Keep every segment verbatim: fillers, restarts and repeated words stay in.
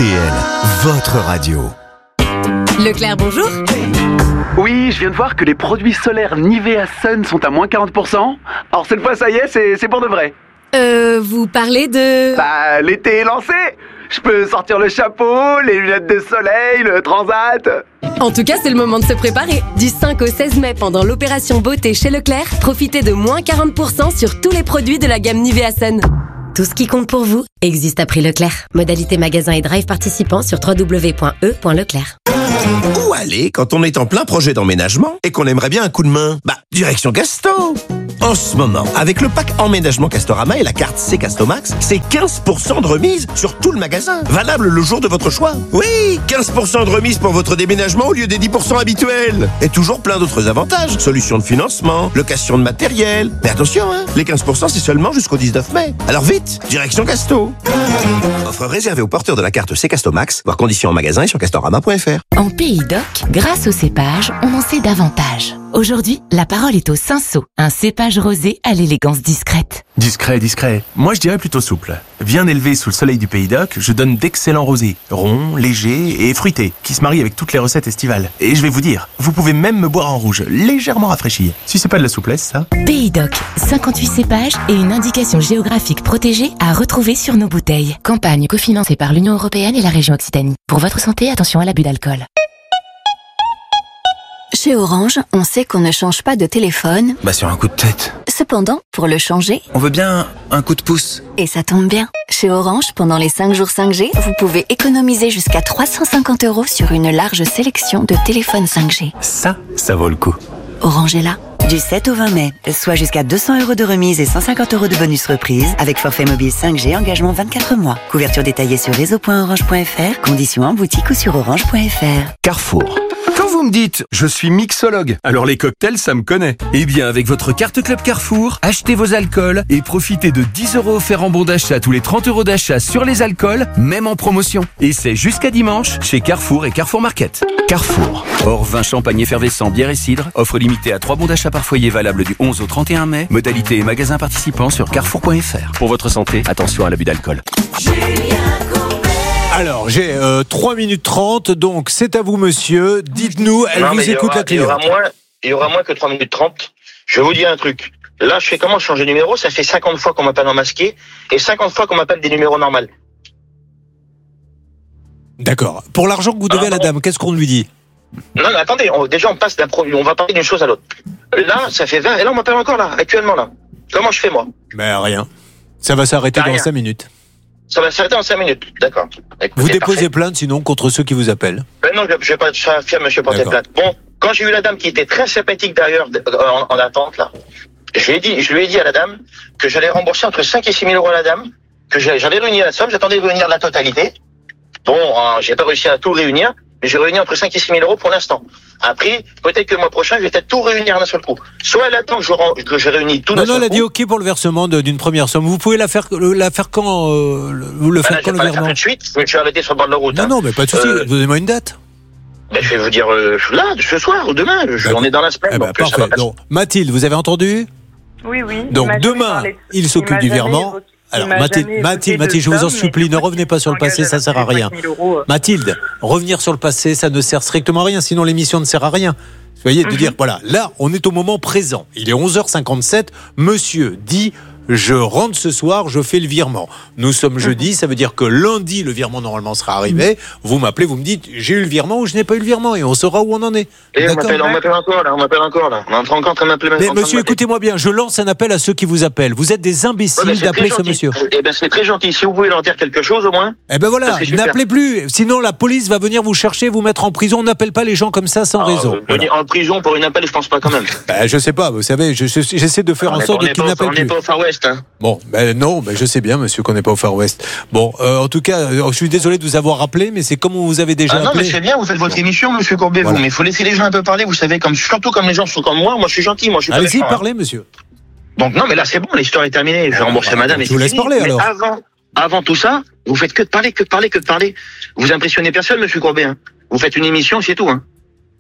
T L, votre radio. Leclerc, bonjour. Oui, je viens de voir que les produits solaires Nivea Sun sont à moins quarante pour cent. Alors cette fois, ça y est, c'est, c'est pour de vrai. Euh, vous parlez de... Bah, l'été est lancé. Je peux sortir le chapeau, les lunettes de soleil, le transat. En tout cas, c'est le moment de se préparer. Du cinq au seize mai, pendant l'opération beauté chez Leclerc, profitez de moins quarante pour cent sur tous les produits de la gamme Nivea Sun. Tout ce qui compte pour vous existe à prix Leclerc. Modalité magasin et drive participants sur w w w point e point leclerc. Où aller quand on est en plein projet d'emménagement et qu'on aimerait bien un coup de main? Bah, direction Casto. En ce moment, avec le pack emménagement Castorama et la carte C Castomax, c'est quinze pour cent de remise sur tout le magasin. Valable le jour de votre choix. Oui, quinze pour cent de remise pour votre déménagement au lieu des dix pour cent habituels. Et toujours plein d'autres avantages. Solutions de financement, location de matériel. Mais attention, hein, les quinze pour cent c'est seulement jusqu'au dix-neuf mai. Alors vite, direction Casto. Offre réservée aux porteurs de la carte C Castomax, voir conditions en magasin et sur castorama point f r. En Pays d'Oc, grâce au cépage, on en sait davantage. Aujourd'hui, la parole est au Cinsault, un cépage rosé à l'élégance discrète. Discret, discret. Moi, je dirais plutôt souple. Bien élevé sous le soleil du Pays d'Oc, je donne d'excellents rosés, ronds, légers et fruités, qui se marient avec toutes les recettes estivales. Et je vais vous dire, vous pouvez même me boire en rouge, légèrement rafraîchi. Si c'est pas de la souplesse, ça. Pays d'Oc, cinquante-huit cépages et une indication géographique protégée à retrouver sur nos bouteilles. Campagne cofinancée par l'Union européenne et la région Occitanie. Pour votre santé, attention à l'abus d'alcool. Chez Orange, on sait qu'on ne change pas de téléphone. Bah sur un coup de tête. Cependant, pour le changer, on veut bien un coup de pouce. Et ça tombe bien. Chez Orange, pendant les cinq jours cinq G, vous pouvez économiser jusqu'à trois cent cinquante euros sur une large sélection de téléphones cinq G. Ça, ça vaut le coup. Orange est là. Du sept au vingt mai, soit jusqu'à deux cents euros de remise et cent cinquante euros de bonus reprise avec forfait mobile cinq G, engagement vingt-quatre mois. Couverture détaillée sur réseau point orange point f r, conditions en boutique ou sur orange point f r. Carrefour. Quand vous me dites « je suis mixologue », alors les cocktails, ça me connaît. Eh bien, avec votre carte Club Carrefour, achetez vos alcools et profitez de dix euros offerts en bon d'achat tous les trente euros d'achat sur les alcools, même en promotion. Et c'est jusqu'à dimanche chez Carrefour et Carrefour Market. Carrefour. Hors vin, champagne effervescent, bière et cidre. Offre limitée à trois bons d'achat par foyer valable du onze au trente et un mai. Modalité et magasins participants sur carrefour point f r. Pour votre santé, attention à l'abus d'alcool. Alors, j'ai euh, trois minutes trente, donc c'est à vous, monsieur. Dites-nous, elle non, vous écoute aura, la télé. Il y aura moins, il y aura moins que trois minutes trente. Je vais vous dire un truc. Là, je fais comment changer de numéro? Ça fait cinquante fois qu'on m'appelle en masqué et cinquante fois qu'on m'appelle des numéros normaux. D'accord. Pour l'argent que vous devez ah, à la dame, qu'est-ce qu'on lui dit? Non, mais attendez, on, déjà on passe d'un produit, on va parler d'une chose à l'autre. Là, ça fait vingt, et là on m'appelle encore là, actuellement là. Comment je fais moi? Ben rien. Ça va s'arrêter ben, dans cinq minutes. Ça va s'arrêter en cinq minutes, d'accord. Écoutez, vous déposez parfait. plainte sinon contre ceux qui vous appellent? Ben non, je ne vais pas être fier, monsieur, porter plainte. Bon, quand j'ai eu la dame qui était très sympathique d'ailleurs en, en attente là, je lui ai dit, je lui ai dit à la dame que j'allais rembourser entre cinq et six mille euros à la dame, que j'avais réuni la somme, j'attendais de réunir la totalité. Bon, euh, j'ai pas réussi à tout réunir, mais j'ai réuni entre cinq et six mille euros pour l'instant. Après, peut-être que le mois prochain, je vais peut-être tout réunir d'un seul coup. Soit elle attend que je, que je réunis tout d'un seul coup. Non, non, elle a dit OK pour le versement de, d'une première somme. Vous pouvez la faire, la faire quand, euh, le, le faire ben là, quand le virement? Tout de suite, je suis arrêté sur le bord de la route. Non, hein. non, mais pas de souci. Euh, Donnez-moi une date. Ben, je vais vous dire euh, là, ce soir ou demain. Je, on est dans la semaine. Eh ben, donc parfait. Donc, Mathilde, vous avez entendu? Oui, oui. Donc demain, il s'occupe du virement. Évoqué. Alors Mathilde, Mathilde, Mathilde, je vous en supplie, ne revenez pas sur le passé, ça sert à rien. Mathilde, revenir sur le passé, ça ne sert strictement à rien, sinon l'émission ne sert à rien. Vous voyez, de mm-hmm. dire, voilà, là, on est au moment présent. Il est onze heures cinquante-sept, monsieur dit, je rentre ce soir, je fais le virement. Nous sommes jeudi, ça veut dire que lundi, le virement normalement sera arrivé. Vous m'appelez, vous me dites, j'ai eu le virement ou je n'ai pas eu le virement, et on saura où on en est. Et on m'appelle, on m'appelle encore, là, on m'appelle encore, là. On est encore en train de m'appeler. Mais monsieur, écoutez-moi bien, je lance un appel à ceux qui vous appellent. Vous êtes des imbéciles ouais, d'appeler ce monsieur. Eh ben, c'est très gentil. Si vous pouvez leur dire quelque chose, au moins. Eh ben voilà, n'appelez plus. Sinon, la police va venir vous chercher, vous mettre en prison. On n'appelle pas les gens comme ça sans ah, raison. Voilà. En prison pour une appel, je pense pas quand même. Ben, je sais pas, vous savez, je, je, j'essaie de faire on en sorte de qu'ils n'appellent plus. On n'est pas au Far West, hein. Bon, ben non, ben je sais bien, monsieur, qu'on n'est pas au Far West. Bon, euh, en tout cas, euh, je suis désolé de vous avoir appelé, mais c'est comme on vous avait déjà ah non, appelé. Non, mais c'est bien, vous faites votre émission, monsieur Courbet, voilà. vous, mais il faut laisser les gens un peu parler, vous savez, comme, surtout comme les gens sont comme moi, moi je suis gentil, moi je suis pas Allez-y, méchant, parlez, hein. monsieur. Donc non, mais là c'est bon, l'histoire est terminée, je vais rembourser ah, madame. Je vous laisse fini. parler, alors. Mais avant, avant tout ça, vous faites que de parler, que de parler, que de parler. Vous impressionnez personne, monsieur Courbet, hein. Vous faites une émission, c'est tout, hein.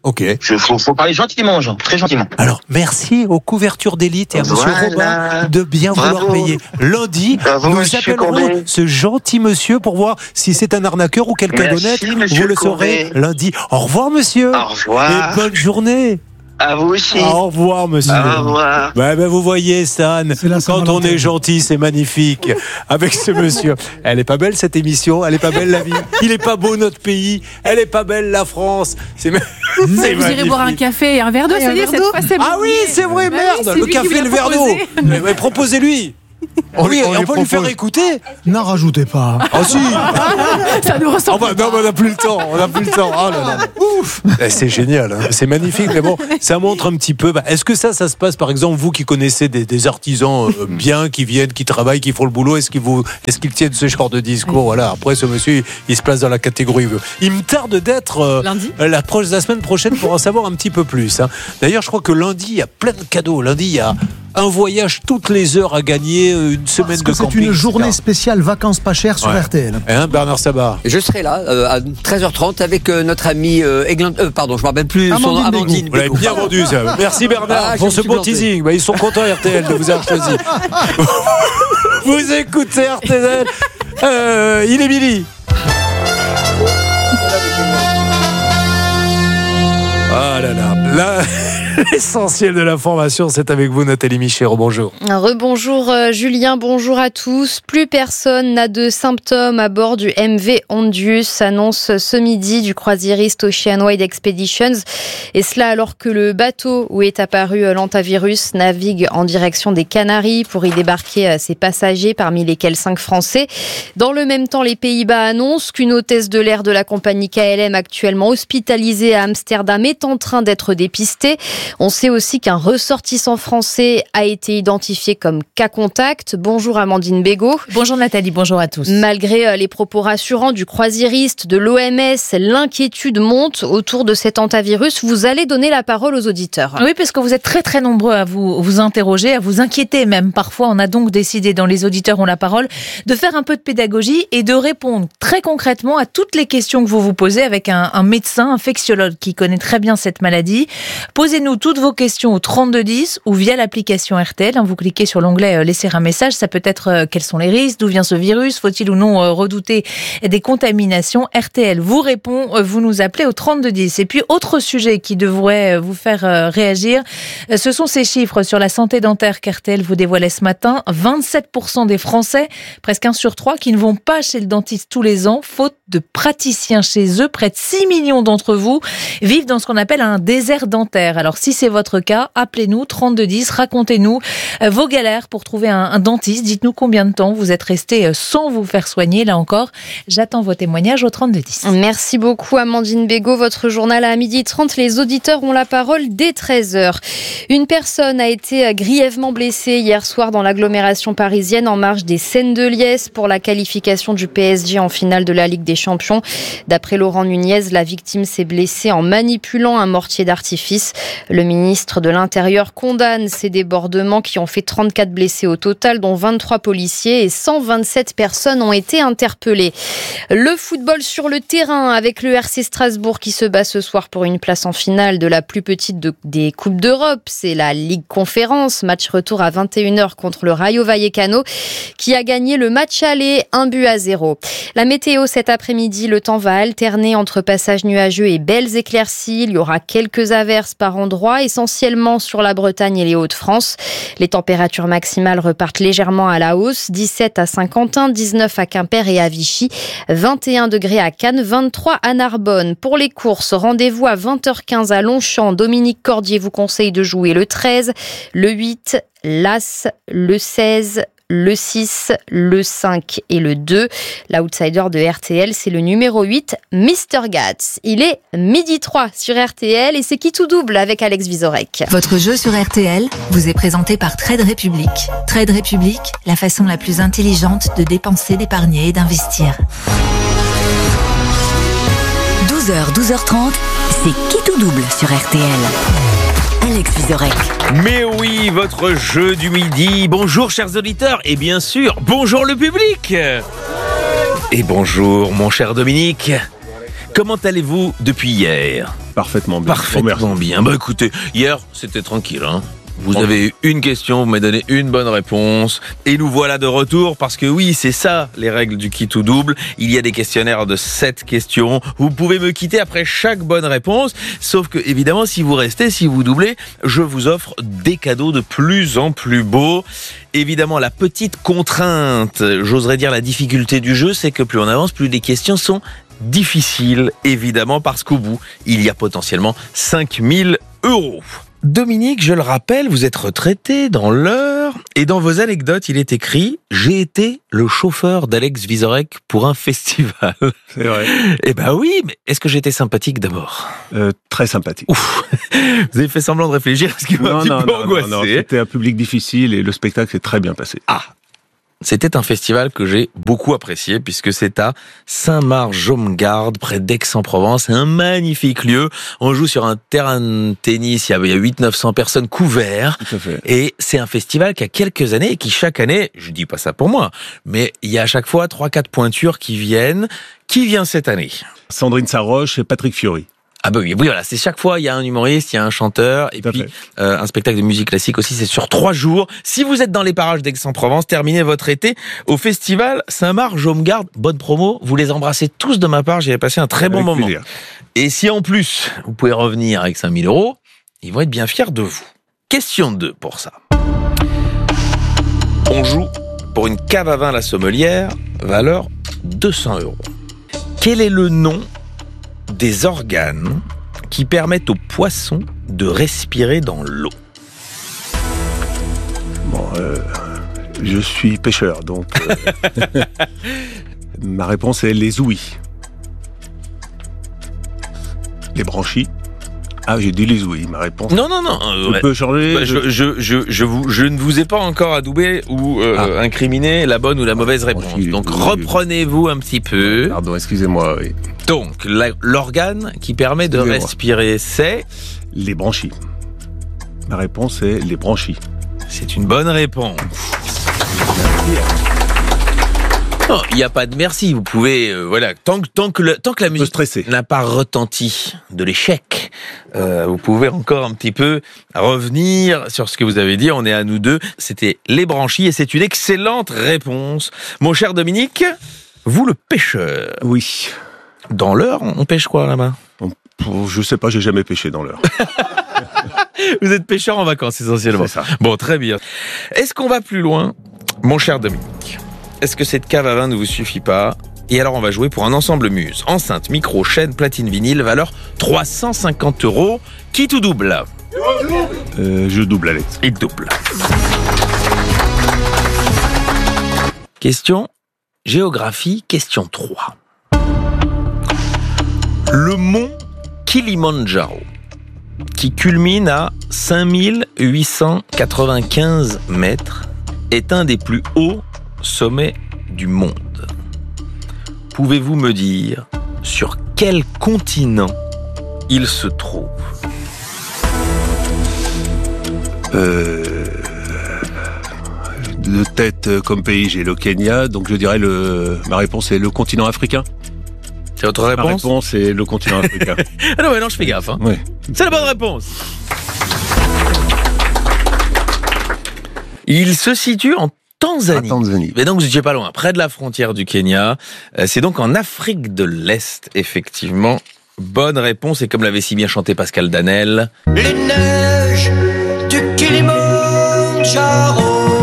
Ok. Il faut, faut parler gentiment aux gens, très gentiment. Alors, merci aux couvertures d'élite et à Monsieur Voilà. Robin de bien Bravo. vouloir payer. Lundi, Bravo, nous Monsieur appellerons Courbet. ce gentil monsieur pour voir si c'est un arnaqueur ou quelqu'un Merci, d'honnête. Monsieur Vous le Courbet. saurez lundi. Au revoir, monsieur. Au revoir. Et bonne journée. À vous aussi. Au revoir, monsieur. Au revoir. Ben, ben, vous voyez, Stan, quand on est gentil, c'est magnifique. Avec ce monsieur. Elle est pas belle, cette émission. Elle est pas belle, la vie. Il est pas beau, notre pays. Elle est pas belle, la France. C'est, c'est Vous magnifique. irez boire un café et un verre d'eau, ça y est, cette fois, c'est bon. Ah oui, c'est vrai, Bah oui, merde. c'est Le lui qui café vous et l'a le verre d'eau. proposé. Mais, mais proposez-lui. On oui, lui- on on lui peut lui propose. faire écouter. N'en rajoutez pas. Ah si. Ça nous ressemble. Oh bah, non, mais on n'a plus le temps. On n'a plus le temps. Oh là là. Ouf. Eh, C'est génial. Hein. C'est magnifique. Mais bon, ça montre un petit peu. Bah, est-ce que ça, ça se passe, par exemple, vous qui connaissez des, des artisans euh, bien, qui viennent, qui travaillent, qui font le boulot, est-ce qu'ils vous, est-ce qu'ils tiennent ce genre de discours? Voilà. Après, ce monsieur, il, il se place dans la catégorie. Il me tarde d'être euh, Lundi. la, proche, la semaine prochaine pour en savoir un petit peu plus. Hein. D'ailleurs, je crois que lundi, il y a plein de cadeaux. Lundi, il y a un voyage toutes les heures à gagner, une semaine Parce de que c'est camping. une journée et cetera. spéciale vacances pas chères sur Ouais. R T L. Hein, Bernard Sabat. Je serai là euh, à treize heures trente avec euh, notre ami euh, Églantine. Euh, pardon, je ne me rappelle plus son nom. Amandine Bégaud. Amandine Vous l'avez Bégaud, bien pardon. vendu, ça. Merci Bernard Ah, je pour me ce suis beau planté. teasing. Bah, ils sont contents R T L de vous avoir choisi. Vous écoutez R T L. Euh, il est Billy. Ah là là. Là, l'essentiel de l'information, c'est avec vous, Nathalie Michero. Bonjour. Rebonjour euh, Julien, bonjour à tous. Plus personne n'a de symptômes à bord du M V Ondius, annonce ce midi du croisiériste Oceanwide Expeditions. Et cela alors que le bateau où est apparu euh, l'antavirus navigue en direction des Canaries pour y débarquer euh, ses passagers, parmi lesquels cinq Français. Dans le même temps, les Pays-Bas annoncent qu'une hôtesse de l'air de la compagnie K L M actuellement hospitalisée à Amsterdam est en train d'être dépistée. On sait aussi qu'un ressortissant français a été identifié comme cas contact. Bonjour Amandine Bégaud. Bonjour Nathalie, bonjour à tous. Malgré les propos rassurants du croisiériste, de l'O M S, l'inquiétude monte autour de cet hantavirus. Vous allez donner la parole aux auditeurs. Oui, parce que vous êtes très très nombreux à vous, vous interroger, à vous inquiéter même. Parfois, on a donc décidé, dans Les auditeurs ont la parole, de faire un peu de pédagogie et de répondre très concrètement à toutes les questions que vous vous posez avec un, un médecin, infectiologue qui connaît très bien cette maladie. Posez-nous toutes vos questions au trente-deux dix ou via l'application R T L. Vous cliquez sur l'onglet « Laisser un message ». Ça peut être euh, quels sont les risques, d'où vient ce virus, faut-il ou non euh, redouter des contaminations. R T L vous répond, euh, vous nous appelez au trente-deux dix. Et puis, autre sujet qui devrait euh, vous faire euh, réagir, euh, ce sont ces chiffres sur la santé dentaire qu'R T L vous dévoilait ce matin. vingt-sept pour cent des Français, presque un sur trois, qui ne vont pas chez le dentiste tous les ans, faute de praticiens chez eux. Près de six millions d'entre vous vivent dans ce qu'on appelle un désert dentaire. Alors, si c'est votre cas, appelez-nous trente-deux dix, racontez-nous euh, vos galères pour trouver un, un dentiste. Dites-nous combien de temps vous êtes resté euh, sans vous faire soigner. Là encore, j'attends vos témoignages au trente-deux dix. Merci beaucoup Amandine Bégaud. Votre journal à midi trente. Les auditeurs ont la parole dès treize heures. Une personne a été grièvement blessée hier soir dans l'agglomération parisienne en marge des Scènes de Liesse pour la qualification du P S G en finale de la Ligue des Champions. D'après Laurent Nunez, la victime s'est blessée en manipulant un mortier d'artifice. Le ministre de l'Intérieur condamne ces débordements qui ont fait trente-quatre blessés au total, dont vingt-trois policiers et cent vingt-sept personnes ont été interpellées. Le football sur le terrain avec le R C Strasbourg qui se bat ce soir pour une place en finale de la plus petite de, des Coupes d'Europe. C'est la Ligue Conférence. Match retour à vingt et une heures contre le Rayo Vallecano qui a gagné le match aller un but à zéro. La météo cet après-midi, le temps va alterner entre passages nuageux et belles éclaircies. Il y aura quelques averses par endroit, essentiellement sur la Bretagne et les Hauts-de-France. Les températures maximales repartent légèrement à la hausse. dix-sept à Saint-Quentin, dix-neuf à Quimper et à Vichy, vingt et un degrés à Cannes, vingt-trois à Narbonne. Pour les courses, rendez-vous à vingt heures quinze à Longchamp. Dominique Cordier vous conseille de jouer le treize, le huit, l'As, le seize, le six, le cinq et le deux. L'outsider de R T L, c'est le numéro huit, Mister Gats. Il est midi trois sur R T L et c'est qui tout double avec Alex Vizorek. Votre jeu sur R T L vous est présenté par Trade Republic. Trade Republic, la façon la plus intelligente de dépenser, d'épargner et d'investir. douze heures, douze heures trente, c'est qui tout double sur R T L. Alex Vizorek. Mais oui, votre jeu du midi. Bonjour chers auditeurs et bien sûr, bonjour le public. Et bonjour mon cher Dominique. Comment allez-vous depuis hier ? parfaitement bien. Parfaitement bien. Bah écoutez, hier, c'était tranquille, hein. Vous Bon. avez eu une question, vous m'avez donné une bonne réponse. Et nous voilà de retour parce que oui, c'est ça les règles du Qui tout double. Il y a des questionnaires de sept questions. Vous pouvez me quitter après chaque bonne réponse. Sauf que évidemment, si vous restez, si vous doublez, je vous offre des cadeaux de plus en plus beaux. Évidemment, la petite contrainte, j'oserais dire la difficulté du jeu, c'est que plus on avance, plus les questions sont difficiles. Évidemment, parce qu'au bout, il y a potentiellement cinq mille euros. Dominique, je le rappelle, vous êtes retraité dans l'Eure et dans vos anecdotes, il est écrit « J'ai été le chauffeur d'Alex Vizorek pour un festival ». C'est vrai. Eh ben oui, mais est-ce que j'étais sympathique d'abord ? euh, Très sympathique. Ouf. Vous avez fait semblant de réfléchir, ce qui m'a un petit non, peu non, angoissé. non, non, c'était un public difficile et le spectacle s'est très bien passé. Ah. C'était un festival que j'ai beaucoup apprécié puisque c'est à Saint-Marc-Jaumegarde, près d'Aix-en-Provence, un magnifique lieu. On joue sur un terrain de tennis, il y a huit cents à neuf cents personnes couvertes. Tout à fait. Et c'est un festival qui a quelques années et qui chaque année, je dis pas ça pour moi, mais il y a à chaque fois trois quatre pointures qui viennent. Qui vient cette année ? Sandrine Saroche et Patrick Fiori. Ah bah oui, oui voilà, c'est chaque fois il y a un humoriste, il y a un chanteur et puis euh, un spectacle de musique classique aussi, c'est sur trois jours. Si vous êtes dans les parages d'Aix-en-Provence, terminez votre été au festival Saint-Marc-Jaumegarde. Bonne promo, vous les embrassez tous de ma part, j'ai passé un très bon Avec moment. plaisir. Et si en plus vous pouvez revenir avec cinq mille euros, ils vont être bien fiers de vous. Question deux pour ça. On joue pour une cave à vin La Sommelière, valeur deux cents euros. Quel est le nom des organes qui permettent aux poissons de respirer dans l'eau? Bon, euh, je suis pêcheur, donc euh, ma réponse est les ouïes. Les branchies. Ah, j'ai dit les ouïes, ma réponse. Non, non, non. Je euh, peux changer. bah, je, je, je, je, vous, je ne vous ai pas encore adoubé ou euh, ah. incriminé la bonne ou la mauvaise réponse. Branchies, donc oui, reprenez-vous un petit peu. Pardon, excusez-moi. Oui. Donc, la, l'organe qui permet de respirer, c'est... Les branchies. Ma réponse est les branchies. C'est une bonne réponse. Non, il n'y a pas de merci. Vous pouvez, euh, voilà, tant que tant que le, tant que la musique n'a pas retenti de l'échec, euh, vous pouvez encore un petit peu revenir sur ce que vous avez dit. On est à nous deux. C'était les branchies et c'est une excellente réponse, mon cher Dominique. Vous le pêcheur. Oui. Dans l'Eure, on pêche quoi là-bas ? Je sais pas, j'ai jamais pêché dans l'Eure. Vous êtes pêcheur en vacances essentiellement. C'est ça. Bon, très bien. Est-ce qu'on va plus loin, mon cher Dominique ? Est-ce que cette cave à vin ne vous suffit pas ? Et alors on va jouer pour un ensemble Muse. Enceinte, micro, chaîne, platine, vinyle, valeur trois cent cinquante euros. Qui tout double ? euh, Je double, Alex. Il double. Question géographie, question trois. Le mont Kilimandjaro, qui culmine à cinq mille huit cent quatre-vingt-quinze mètres, est un des plus hauts sommets du monde. Pouvez-vous me dire sur quel continent il se trouve ? Euh... De tête comme pays, j'ai le Kenya, donc je dirais le. Ma réponse est le continent africain. C'est votre réponse ? Ma réponse est le continent africain. Ah non, mais non, je fais gaffe. Hein. Oui. C'est la bonne réponse. Il se situe en Tanzanie. Ah, Tanzanie. Mais donc, vous n'étiez pas loin, près de la frontière du Kenya. C'est donc en Afrique de l'Est, effectivement. Bonne réponse, et comme l'avait si bien chanté Pascal Danel. Les neiges du Kilimandjaro.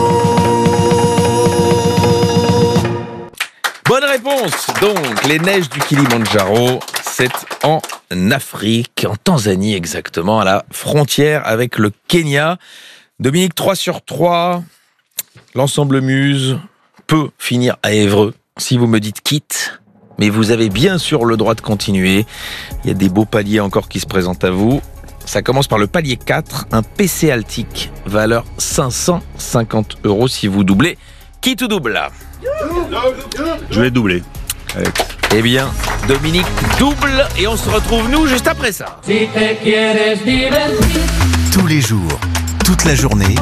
Bonne réponse. Donc, les neiges du Kilimandjaro, c'est en Afrique, en Tanzanie exactement, à la frontière avec le Kenya. Dominique, trois sur trois. L'ensemble Muse peut finir à Évreux si vous me dites quitte. Mais vous avez bien sûr le droit de continuer. Il y a des beaux paliers encore qui se présentent à vous. Ça commence par le palier quatre, un P C Altic, valeur cinq cent cinquante euros si vous doublez. Qui tout double là ? Je vais doubler. Alex. Eh bien, Dominique double et on se retrouve nous juste après ça. Tous les jours, toute la journée,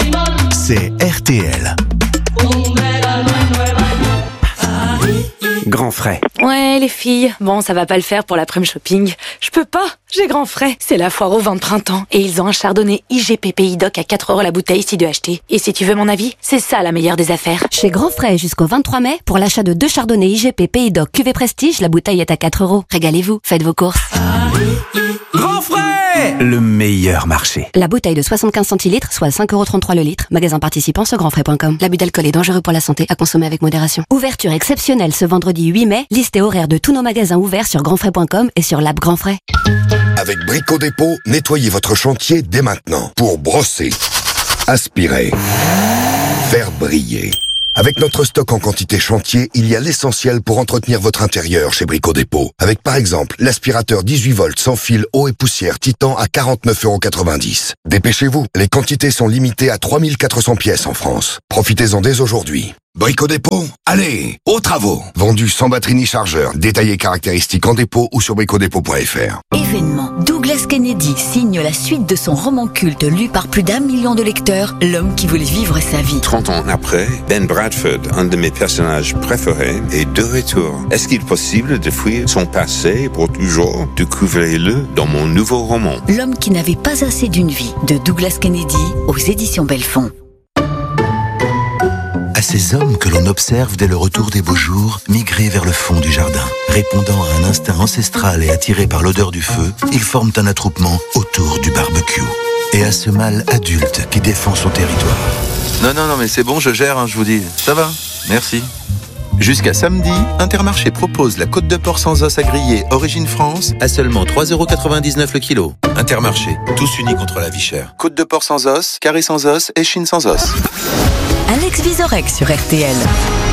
c'est R T L. Grand Frais. Ouais, les filles, bon, ça va pas le faire pour l'après-midi shopping. Je peux pas, j'ai Grand Frais. C'est la foire au vin de printemps. Et ils ont un chardonnay I G P Pays Doc à quatre euros la bouteille si tu acheter. Et si tu veux mon avis, c'est ça la meilleure des affaires. Chez Grand Frais jusqu'au vingt-trois mai, pour l'achat de deux chardonnays I G P Pays Doc Cuvée Prestige, la bouteille est à quatre euros. Régalez-vous, faites vos courses. Grand Frais, le meilleur marché. La bouteille de soixante-quinze centilitres, soit cinq euros trente-trois le litre. Magasin participant sur grandfrais point com. L'abus d'alcool est dangereux pour la santé, à consommer avec modération. Ouverture exceptionnelle ce vendredi huit mai. Liste et horaire de tous nos magasins ouverts sur grandfrais point com et sur l'app Grand Frais. Avec Brico Dépôt, nettoyez votre chantier dès maintenant pour brosser, aspirer, faire briller. Avec notre stock en quantité chantier, il y a l'essentiel pour entretenir votre intérieur chez Brico Dépôt. Avec par exemple l'aspirateur dix-huit volts sans fil eau et poussière Titan à quarante-neuf euros quatre-vingt-dix. Dépêchez-vous, les quantités sont limitées à trois mille quatre cents pièces en France. Profitez-en dès aujourd'hui. Brico Dépôt, allez, aux travaux. Vendu sans batterie ni chargeur. Détaillé caractéristiques en dépôt ou sur brico dépôt point f r. Événement. Douglas Kennedy signe la suite de son roman culte lu par plus d'un million de lecteurs, L'homme qui voulait vivre sa vie. trente ans après, Ben Bradford, un de mes personnages préférés, est de retour. Est-ce qu'il est possible de fuir son passé pour toujours? Découvrez-le dans mon nouveau roman. L'homme qui n'avait pas assez d'une vie, de Douglas Kennedy, aux éditions Belfond. À ces hommes que l'on observe dès le retour des beaux jours, migrer vers le fond du jardin. Répondant à un instinct ancestral et attirés par l'odeur du feu, ils forment un attroupement autour du barbecue. Et à ce mâle adulte qui défend son territoire. Non, non, non, mais c'est bon, je gère, hein, je vous dis. Ça va, merci. Jusqu'à samedi, Intermarché propose la côte de porc sans os à griller Origine France à seulement trois euros quatre-vingt-dix-neuf le kilo. Intermarché, tous unis contre la vie chère. Côte de porc sans os, carré sans os et chine sans os. Alex Vizorek sur R T L.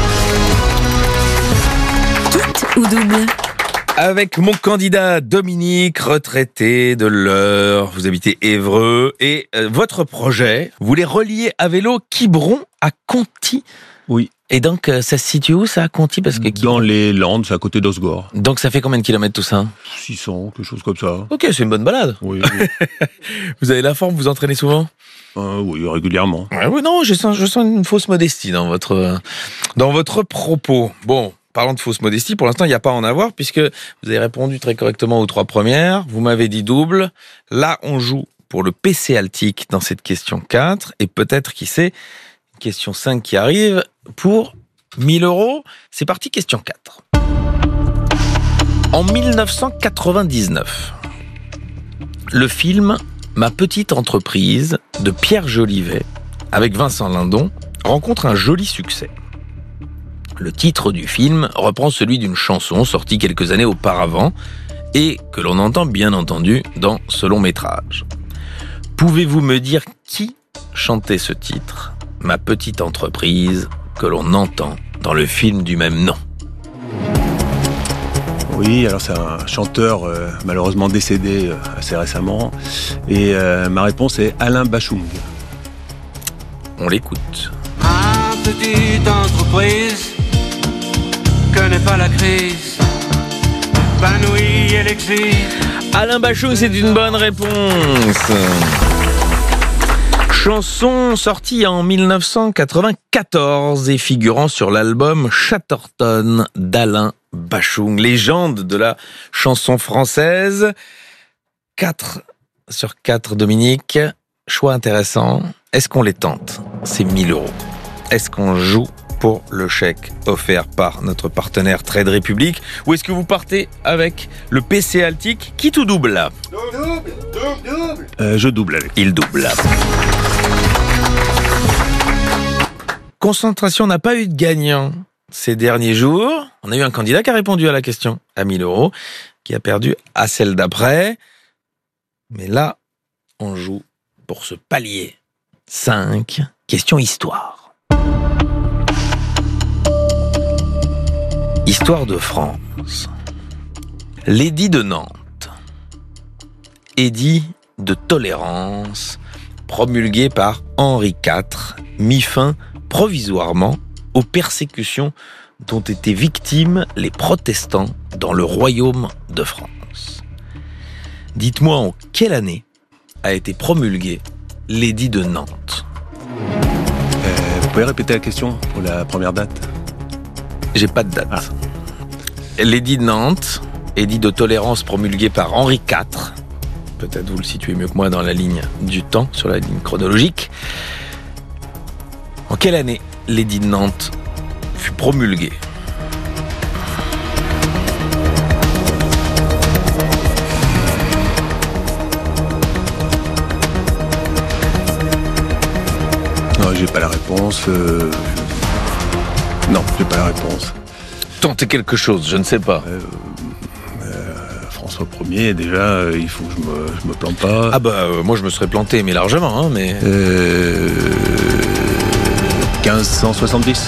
Tout ou double? Avec mon candidat Dominique, retraité de l'Eure, vous habitez Évreux, et euh, votre projet, vous voulez relier à vélo Quiberon à Conty. Oui. Et donc, euh, ça se situe où, ça, à Conty? Parce que Dans les Landes, c'est à côté d'Osgore. Donc, ça fait combien de kilomètres tout ça? six cents, quelque chose comme ça. Ok, c'est une bonne balade. Oui. oui. Vous avez la forme, vous entraînez souvent? euh, Oui, régulièrement. Ouais, oui, non, je sens, je sens une fausse modestie dans votre, dans votre propos. Bon. Parlant de fausse modestie, pour l'instant, il n'y a pas à en avoir, puisque vous avez répondu très correctement aux trois premières. Vous m'avez dit double. Là, on joue pour le P C Altic dans cette question quatre. Et peut-être, qui sait, question cinq qui arrive pour mille euros. C'est parti, question quatre. En dix-neuf cent quatre-vingt-dix-neuf, le film Ma petite entreprise de Pierre Jolivet, avec Vincent Lindon, rencontre un joli succès. Le titre du film reprend celui d'une chanson sortie quelques années auparavant et que l'on entend bien entendu dans ce long métrage. Pouvez-vous me dire qui chantait ce titre, Ma petite entreprise, que l'on entend dans le film du même nom? Oui, alors c'est un chanteur euh, malheureusement décédé euh, assez récemment. Et euh, ma réponse est Alain Bachung. On l'écoute. Ma petite entreprise connaît pas la crise, épanouie et l'exil. Alain Bachung, c'est une bonne réponse. Chanson sortie en dix-neuf cent quatre-vingt-quatorze et figurant sur l'album Chatterton d'Alain Bachung, légende de la chanson française. quatre sur quatre, Dominique. Choix intéressant. Est-ce qu'on les tente, ces mille euros? Est-ce qu'on joue pour le chèque offert par notre partenaire Trade Republic, ou est-ce que vous partez avec le P C Altic qui tout double là? Double, double, double. Euh, je double avec. Il double. Concentration n'a pas eu de gagnant ces derniers jours. On a eu un candidat qui a répondu à la question à mille euros, qui a perdu à celle d'après. Mais là, on joue pour ce palier cinq. Question histoire. Histoire de France. L'édit de Nantes. Édit de tolérance promulgué par Henri quatre, mit fin provisoirement aux persécutions dont étaient victimes les protestants dans le royaume de France. Dites-moi en quelle année a été promulgué l'édit de Nantes? Euh, vous pouvez répéter la question pour la première date? J'ai pas de date. Ah. l'édit de Nantes, édit de tolérance promulgué par Henri quatre. Peut-être vous le situez mieux que moi dans la ligne du temps, sur la ligne chronologique. En quelle année l'édit de Nantes fut promulgué ? Non, j'ai pas la réponse. Euh... Non, j'ai pas la réponse. Tentez quelque chose, je ne sais pas. Euh, euh, François Ier, déjà, euh, il faut que je me, je me plante pas. Ah bah, euh, moi je me serais planté, mais largement, hein, mais... Euh... quinze cent soixante-dix.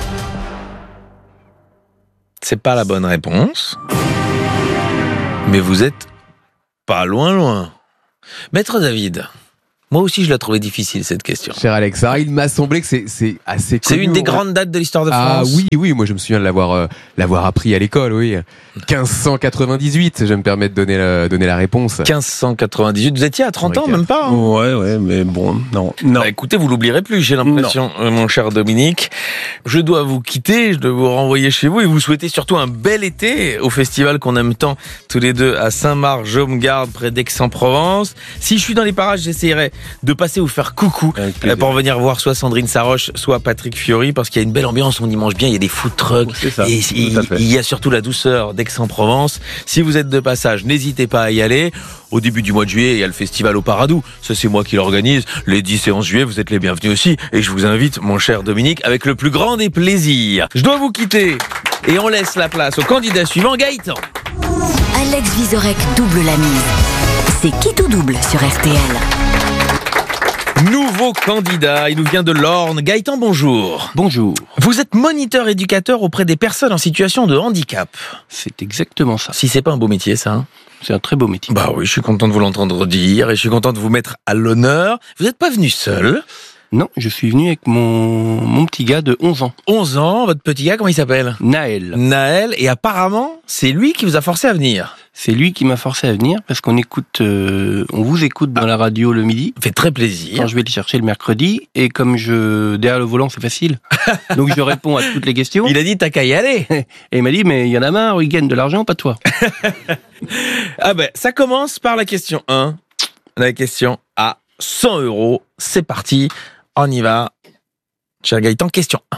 C'est pas la bonne réponse. Mais vous êtes pas loin, loin. Maître David, moi aussi je la trouvais difficile cette question. Cher Alexa, il m'a semblé que c'est, c'est assez connu. C'est une des grandes dates de l'histoire de France. Ah oui, oui, moi je me souviens de l'avoir, euh, l'avoir appris à l'école, oui. quinze cent quatre-vingt-dix-huit, je me permets de donner la, donner la réponse. quinze cent quatre-vingt-dix-huit, vous étiez à trente ans, même pas hein. Ouais, ouais, mais bon, non. non. Bah, écoutez, vous l'oublierez plus, j'ai l'impression, euh, mon cher Dominique. Je dois vous quitter, je dois vous renvoyer chez vous et vous souhaiter surtout un bel été au festival qu'on aime tant tous les deux à Saint-Marc-Jaume-Garde, près d'Aix-en-Provence. Si je suis dans les parages, j'essayerai de passer vous faire coucou euh, pour venir voir soit Sandrine Saroche, soit Patrick Fiori, parce qu'il y a une belle ambiance, on y mange bien, il y a des food trucks, c'est ça, et il, il y a surtout la douceur d'Aix-en-Provence. Si vous êtes de passage, n'hésitez pas à y aller. Au début du mois de juillet, il y a le festival au Paradou. Ça, c'est moi qui l'organise. Les dix et onze juillet, vous êtes les bienvenus aussi. Et je vous invite, mon cher Dominique, avec le plus grand des plaisirs. Je dois vous quitter. Et on laisse la place au candidat suivant, Gaëtan. Alex Vizorek double la mise. C'est qui tout double sur R T L. Nouveau candidat, il nous vient de l'Orne. Gaëtan, bonjour. Bonjour. Vous êtes moniteur éducateur auprès des personnes en situation de handicap. C'est exactement ça. Si c'est pas un beau métier, ça, hein ? C'est un très beau métier. Bah oui, je suis content de vous l'entendre dire et je suis content de vous mettre à l'honneur. Vous n'êtes pas venu seul ? Non, je suis venu avec mon, mon petit gars de onze ans. onze ans, votre petit gars, comment il s'appelle ? Naël. Naël, et apparemment, c'est lui qui vous a forcé à venir. C'est lui qui m'a forcé à venir parce qu'on écoute, euh, on vous écoute dans ah. la radio le midi. Ça fait très plaisir. Quand je vais le chercher le mercredi, et comme je derrière le volant c'est facile, donc je réponds à toutes les questions. Il a dit t'as qu'à y aller. Et il m'a dit mais il y en a marre, il gagne de l'argent, pas toi. Ah ben ça commence par la question un, la question à cent euros. C'est parti, on y va. Cher Gaëtan, question un.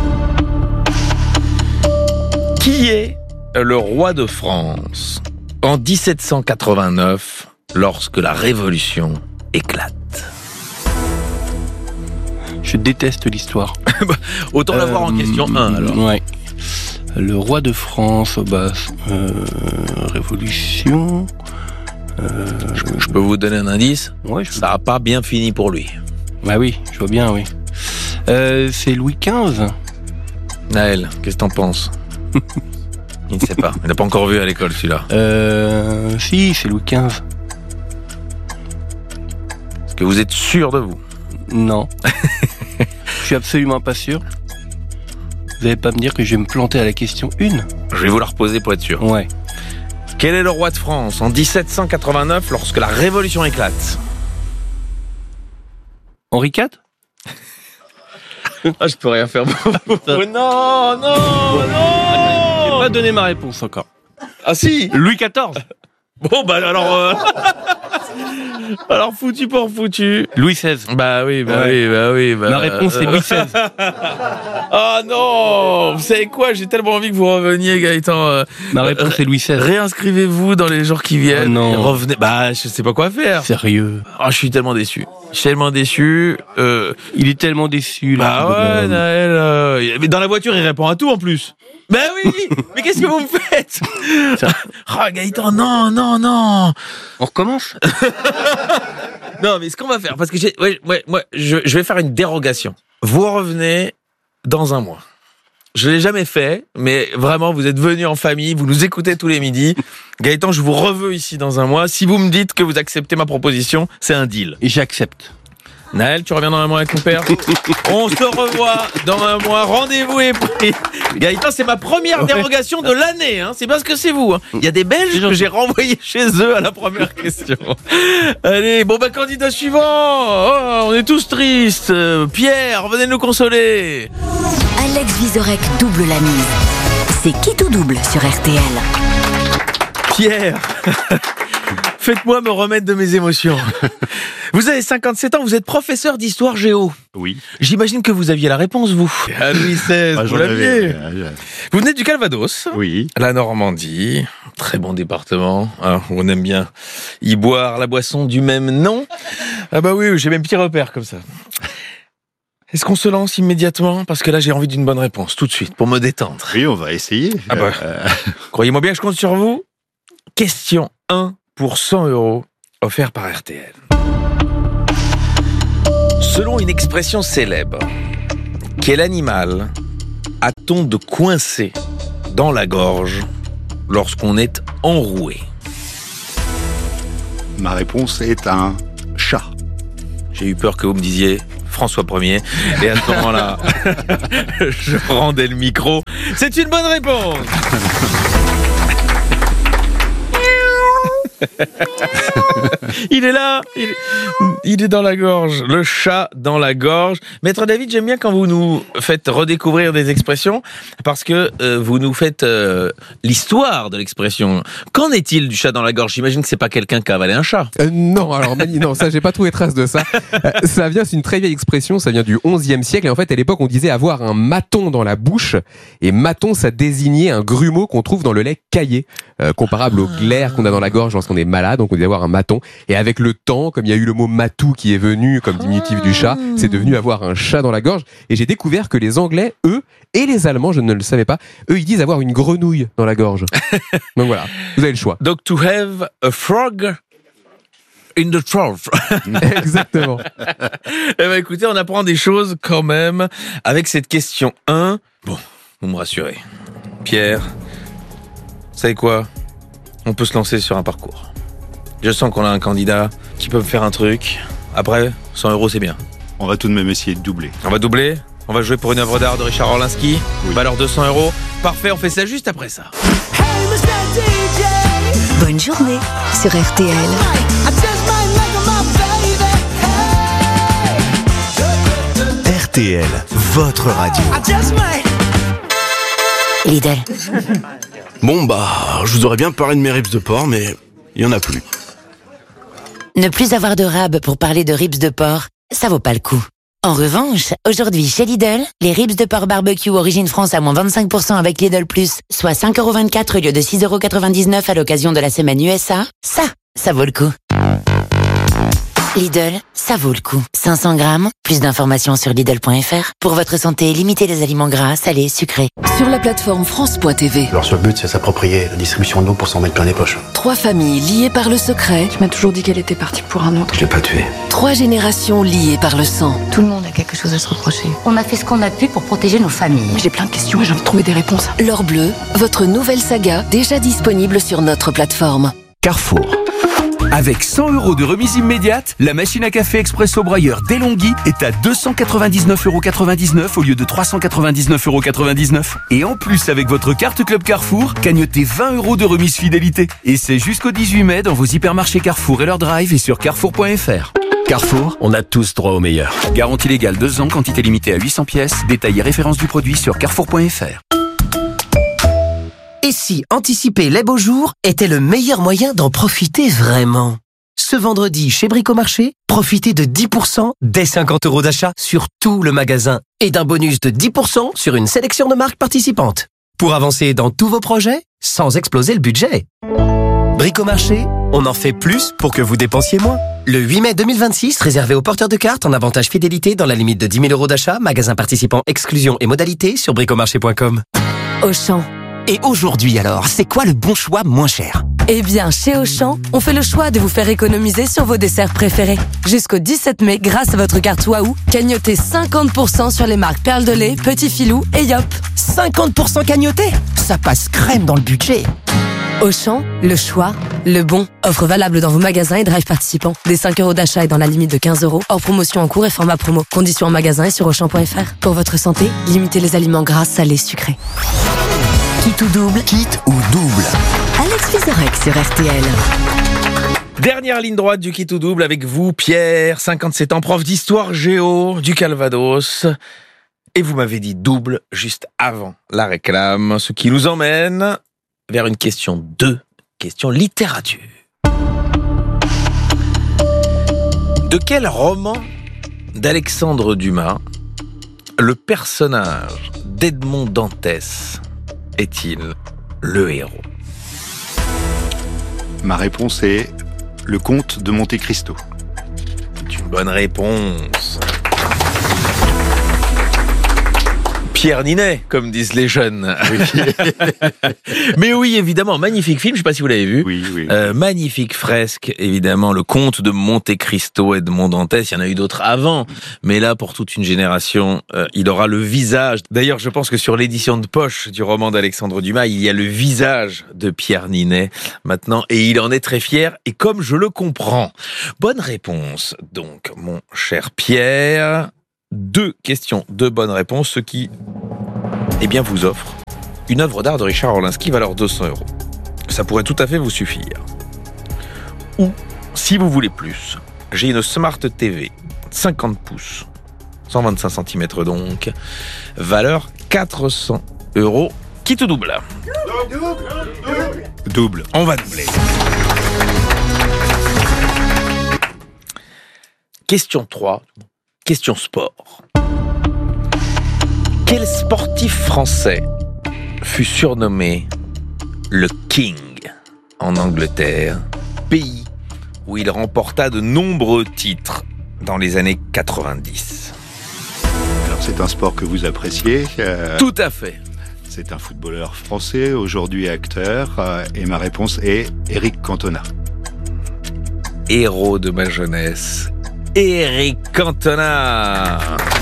Qui est le roi de France en dix-sept cent quatre-vingt-neuf, lorsque la Révolution éclate? Je déteste l'histoire. Autant euh, l'avoir en question un, alors. Ouais. Le roi de France, bah, euh, Révolution... Euh, je, je peux vous donner un indice? Ouais, je Ça n'a pas bien fini pour lui. Bah oui, je vois bien, oui. Euh, c'est Louis quinze. Naël, qu'est-ce que t'en penses? Il ne sait pas. Il n'a pas encore vu à l'école, celui-là. Euh... Si, c'est Louis quinze. Est-ce que vous êtes sûr de vous? Non. Je suis absolument pas sûr. Vous n'allez pas me dire que je vais me planter à la question une? Je vais vous la reposer pour être sûr. Ouais. Quel est le roi de France en dix-sept cent quatre-vingt-neuf, lorsque la Révolution éclate? Henri quatre? Ah, je peux rien faire pour vous. Non, non, non. J'ai pas donné ma réponse encore. Ah si, Louis quatorze. Bon bah alors euh... alors foutu pour foutu. Louis seize. Bah oui, bah ouais. oui, bah oui. Bah... Ma réponse c'est Louis seize. Ah non, vous savez quoi, j'ai tellement envie que vous reveniez, Gaëtan. Ma réponse c'est Louis seize. Réinscrivez-vous dans les jours qui viennent. Oh non. Et revenez. Bah je sais pas quoi faire. Sérieux. Ah, je suis tellement déçu. Je suis tellement déçu. Euh... Il est tellement déçu là. Bah ouais, Naël. Euh... Mais dans la voiture, il répond à tout en plus. Ben oui, mais qu'est-ce que vous me faites? Ah, oh, Gaëtan, non, non, non. On recommence? Non, mais ce qu'on va faire, parce que j'ai, ouais, ouais, moi, je, je vais faire une dérogation. Vous revenez dans un mois. Je l'ai jamais fait, mais vraiment, vous êtes venus en famille, vous nous écoutez tous les midis. Gaëtan, je vous reveux ici dans un mois. Si vous me dites que vous acceptez ma proposition, c'est un deal. Et j'accepte. Naël, tu reviens dans un mois avec mon père. On se revoit dans un mois. Rendez-vous est pris. Gaëtan, c'est ma première dérogation de l'année. Hein. C'est parce que c'est vous. Hein. Il y a des Belges que j'ai renvoyés chez eux à la première question. Allez, bon bah candidat suivant. Oh, on est tous tristes. Euh, Pierre, venez nous consoler. Alex Vizorek double la mise. c'est qui tout double sur R T L. Pierre, faites-moi me remettre de mes émotions. Vous avez cinquante-sept ans, vous êtes professeur d'histoire géo. Oui. J'imagine que vous aviez la réponse, vous. À Louis seize, Ah, vous j'en l'aviez. avais. Vous venez du Calvados. Oui. La Normandie. Très bon département. Hein, on aime bien y boire la boisson du même nom. Ah bah oui, j'ai mes petits repères comme ça. Est-ce qu'on se lance immédiatement? Parce que là, j'ai envie d'une bonne réponse, tout de suite, pour me détendre. Oui, on va essayer. Ah bah, Euh, croyez-moi bien que je compte sur vous. Question un pour cent euros, offert par R T L. Selon une expression célèbre, quel animal a-t-on de coincé dans la gorge lorsqu'on est enroué? Ma réponse est un chat. J'ai eu peur que vous me disiez François Ier. Et à ce moment-là, je rendais le micro. C'est une bonne réponse. Il est là, il est, il est dans la gorge, le chat dans la gorge. Maître David, j'aime bien quand vous nous faites redécouvrir des expressions parce que euh, vous nous faites euh, l'histoire de l'expression. Qu'en est-il du chat dans la gorge? J'imagine que c'est pas quelqu'un qui a avalé un chat. Euh, non, alors Mani, non, ça j'ai pas trouvé trace de ça. Euh, ça vient, c'est une très vieille expression, ça vient du onzième siècle et en fait à l'époque on disait avoir un maton dans la bouche et maton ça désignait un grumeau qu'on trouve dans le lait caillé, euh, comparable au glaire qu'on a dans la gorge lorsqu'on est malade, donc on dit avoir un maton. Et avec le temps, comme il y a eu le mot matou qui est venu comme diminutif du chat, c'est devenu avoir un chat dans la gorge. Et j'ai découvert que les Anglais, eux, et les Allemands, je ne le savais pas, eux ils disent avoir une grenouille dans la gorge. Donc voilà, vous avez le choix. Donc to have a frog in the throat. Exactement. Eh ben écoutez, on apprend des choses quand même avec cette question un. Bon, vous me rassurez. Pierre, vous savez quoi? On peut se lancer sur un parcours. Je sens qu'on a un candidat qui peut me faire un truc. Après, cent euros, c'est bien. On va tout de même essayer de doubler. On va doubler. On va jouer pour une œuvre d'art de Richard Orlinski. Oui. Valeur deux cents euros. Parfait, on fait ça juste après ça. Bonne journée sur R T L. R T L, votre radio. Lidl. Bon bah, je vous aurais bien parlé de mes ribs de porc, mais il y en a plus. Ne plus avoir de rab pour parler de ribs de porc, ça vaut pas le coup. En revanche, aujourd'hui chez Lidl, les ribs de porc barbecue origine France à moins vingt-cinq pour cent avec Lidl Plus, soit cinq euros vingt-quatre au lieu de six euros quatre-vingt-dix-neuf à l'occasion de la semaine U S A, ça, ça vaut le coup. Lidl, ça vaut le coup. cinq cents grammes, plus d'informations sur Lidl point F R. Pour votre santé, limitez les aliments gras, salés, sucrés. Sur la plateforme France point T V. Leur seul but, c'est s'approprier la distribution d'eau pour s'en mettre plein les poches. Trois familles liées par le secret. Tu m'as toujours dit qu'elle était partie pour un autre. Je l'ai pas tuée. Trois générations liées par le sang. Tout le monde a quelque chose à se reprocher. On a fait ce qu'on a pu pour protéger nos familles. J'ai plein de questions et j'ai envie de trouver des réponses. L'or bleu, votre nouvelle saga, déjà disponible sur notre plateforme. Carrefour. Avec cent euros de remise immédiate, la machine à café Expresso Broyeur Delonghi est à deux cent quatre-vingt-dix-neuf euros quatre-vingt-dix-neuf au lieu de trois cent quatre-vingt-dix-neuf euros quatre-vingt-dix-neuf. Et en plus, avec votre carte Club Carrefour, cagnotez vingt euros de remise fidélité. Et c'est jusqu'au dix-huit mai dans vos hypermarchés Carrefour et leur drive et sur carrefour point F R. Carrefour, on a tous droit au meilleur. Garantie légale deux ans, quantité limitée à huit cents pièces. Détail et référence du produit sur carrefour point F R. Et si anticiper les beaux jours était le meilleur moyen d'en profiter vraiment? Ce vendredi, chez Bricomarché, profitez de dix pour cent dès cinquante euros d'achat sur tout le magasin et d'un bonus de dix pour cent sur une sélection de marques participantes. Pour avancer dans tous vos projets, sans exploser le budget. Bricomarché, on en fait plus pour que vous dépensiez moins. Le huit mai deux mille vingt-six, réservé aux porteurs de cartes en avantage fidélité dans la limite de dix mille euros d'achat, magasin participant, exclusion et modalités sur bricomarché point com. Auchan. Et aujourd'hui alors, c'est quoi le bon choix moins cher? Eh bien, chez Auchan, on fait le choix de vous faire économiser sur vos desserts préférés. Jusqu'au dix-sept mai, grâce à votre carte Waouh, cagnotez cinquante pour cent sur les marques Perle de lait, Petit Filou et Yop. cinquante pour cent cagnoté? Ça passe crème dans le budget. Auchan, le choix, le bon. Offre valable dans vos magasins et drive participants. Des cinq euros d'achat et dans la limite de quinze euros. Hors promotion en cours et format promo. Conditions en magasin et sur auchan point F R. Pour votre santé, limitez les aliments gras, salés, sucrés. Quitte ou double? Quitte ou double? Alex Vizorek sur R T L. Dernière ligne droite du Quitte ou double avec vous, Pierre, cinquante-sept ans, prof d'histoire géo du Calvados. Et vous m'avez dit double juste avant la réclame, ce qui nous emmène vers une question deux, question littérature. De quel roman d'Alexandre Dumas le personnage d'Edmond Dantès est-il le héros? Ma réponse est Le Comte de Monte Cristo. C'est une bonne réponse. Pierre Ninet, comme disent les jeunes. Oui. Mais oui, évidemment, magnifique film, je ne sais pas si vous l'avez vu. Oui, oui. Euh, magnifique fresque, évidemment, le comte de Monte Cristo, Edmond Dantès. Il y en a eu d'autres avant, mais là, pour toute une génération, euh, il aura le visage. D'ailleurs, je pense que sur l'édition de poche du roman d'Alexandre Dumas, il y a le visage de Pierre Ninet maintenant, et il en est très fier, et comme je le comprends. Bonne réponse, donc, mon cher Pierre. Deux questions, deux bonnes réponses, ce qui, eh bien, vous offre une œuvre d'art de Richard Orlinski valeur deux cents euros. Ça pourrait tout à fait vous suffire. Ou, si vous voulez plus, j'ai une Smart T V cinquante pouces, cent vingt-cinq centimètres donc, valeur quatre cents euros, qui tout double. Double. Double. On va doubler. Question trois. Question sport. Quel sportif français fut surnommé le King en Angleterre, pays où il remporta de nombreux titres dans les années quatre-vingt-dix? Alors c'est un sport que vous appréciez. Euh... Tout à fait. C'est un footballeur français, aujourd'hui acteur, euh, et ma réponse est Éric Cantona. Héros de ma jeunesse, Éric Cantona.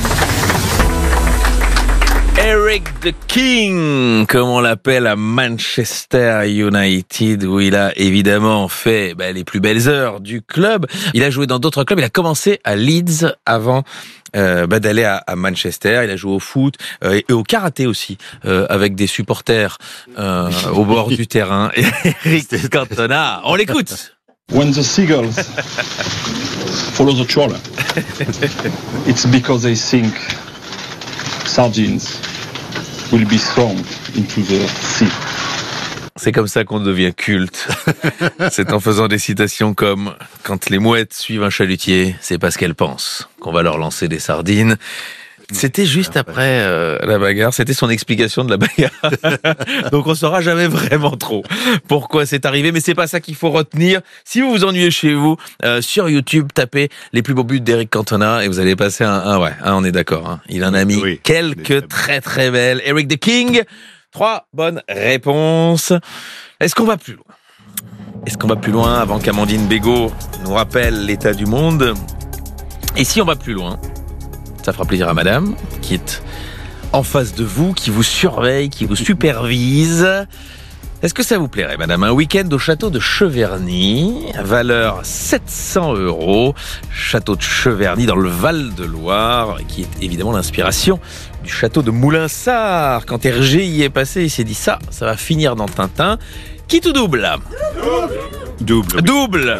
Eric the King, comme on l'appelle à Manchester United, où il a évidemment fait bah, les plus belles heures du club. Il a joué dans d'autres clubs. Il a commencé à Leeds avant euh, bah, d'aller à, à Manchester. Il a joué au foot euh, et au karaté aussi, euh, avec des supporters euh, au bord du terrain. Eric Cantona, on l'écoute. When the seagulls follow the trawler, it's because they think sardines will be thrown into the sea. C'est comme ça qu'on devient culte. C'est en faisant des citations comme « Quand les mouettes suivent un chalutier, c'est parce qu'elles pensent qu'on va leur lancer des sardines ». C'était juste après euh, la bagarre, c'était son explication de la bagarre. Donc on saura jamais vraiment trop pourquoi c'est arrivé, mais c'est pas ça qu'il faut retenir. Si vous vous ennuyez chez vous, euh, sur YouTube, tapez les plus beaux buts d'Eric Cantona et vous allez passer un, un ouais, un, on est d'accord. Hein. Il en a mis oui, quelques très très belles. Eric the King, trois bonnes réponses. Est-ce qu'on va plus loin? Est-ce qu'on va plus loin avant qu'Amandine Bégaud nous rappelle l'état du monde? Et si on va plus loin? Ça fera plaisir à madame, qui est en face de vous, qui vous surveille, qui vous supervise. Est-ce que ça vous plairait, madame? Un week-end au château de Cheverny, valeur sept cents euros. Château de Cheverny dans le Val-de-Loire, qui est évidemment l'inspiration du château de Moulinsart. Quand Hergé y est passé, il s'est dit ça, ça va finir dans Tintin. Qui tout double? Double. Oui. Double.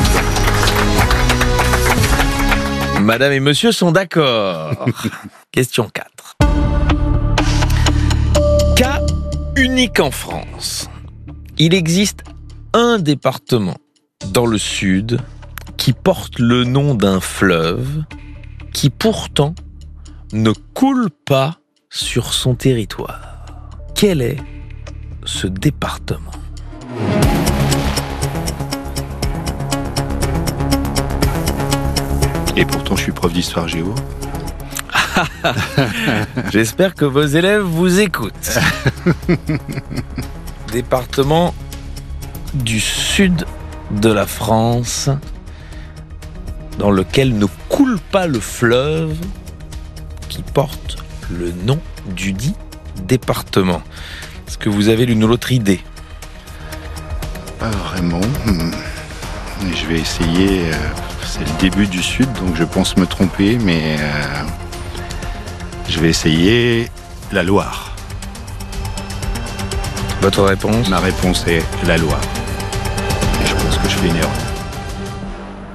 Madame et monsieur sont d'accord. Question quatre. Cas unique en France. Il existe un département dans le sud qui porte le nom d'un fleuve qui pourtant ne coule pas sur son territoire. Quel est ce département ? Et pourtant, je suis prof d'histoire géo. J'espère que vos élèves vous écoutent. Département du sud de la France, dans lequel ne coule pas le fleuve qui porte le nom du dit département. Est-ce que vous avez l'une ou l'autre idée? Pas vraiment. Je vais essayer... Euh... C'est le début du sud, donc je pense me tromper, mais euh, je vais essayer la Loire. Votre réponse? Ma réponse est la Loire. Et je pense que je fais une erreur.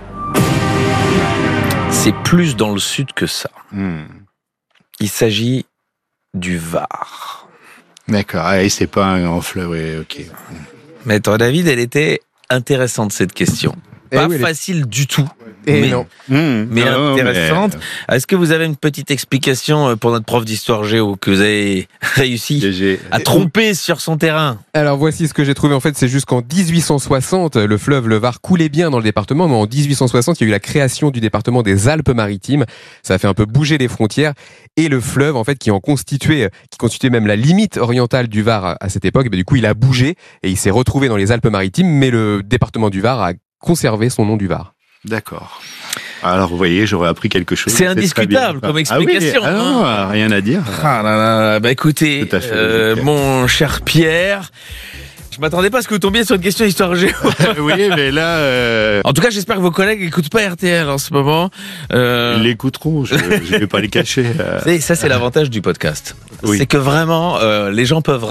C'est plus dans le sud que ça. Hmm. Il s'agit du Var. D'accord, ah, et c'est pas un grand fleuve, oui, ok. Maître David, elle était intéressante cette question. Eh Pas oui, elle est- facile du tout. Et mais, non. Mmh, mais non, intéressante. mais- Est-ce que vous avez une petite explication pour notre prof d'histoire géo que vous avez réussi J'ai- à tromper sur son terrain? Alors voici ce que j'ai trouvé. En fait, c'est jusqu'en dix-huit cent soixante, le fleuve le Var coulait bien dans le département, mais en dix-huit cent soixante, il y a eu la création du département des Alpes-Maritimes. Ça a fait un peu bouger les frontières. Et le fleuve, en fait, qui en constituait, qui constituait même la limite orientale du Var à, à cette époque, ben, du coup, il a bougé et il s'est retrouvé dans les Alpes-Maritimes, mais le département du Var a conservé son nom du Var. D'accord. Alors, vous voyez, j'aurais appris quelque chose. C'est très indiscutable bien. comme Ah oui, explication. ah non, hein. rien à dire. Ah là là, bah écoutez, Tout à fait, euh, Pierre. mon cher Pierre, je m'attendais pas à ce que vous tombiez sur une question histoire géo. Oui, mais là, euh, En tout cas, j'espère que vos collègues n'écoutent pas R T L en ce moment. Euh... ils l'écouteront, je ne vais pas les cacher. euh. vous savez, ça, c'est l'avantage du podcast. Oui. C'est que vraiment, euh, les gens peuvent